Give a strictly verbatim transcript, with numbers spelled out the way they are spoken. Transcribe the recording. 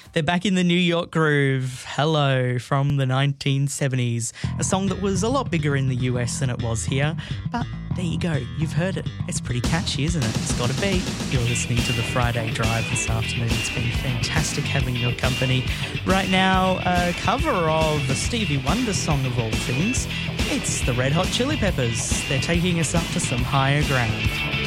They're back in the New York groove. Hello from the nineteen seventies. A song that was a lot bigger in the U S than it was here. But there you go. You've heard it. It's pretty catchy, isn't it? It's got a beat. You're listening to the Friday Drive this afternoon. It's been fantastic having your company. Right now, a cover of a Stevie Wonder song of all things. It's the Red Hot Chili Peppers. They're taking us up to some higher ground.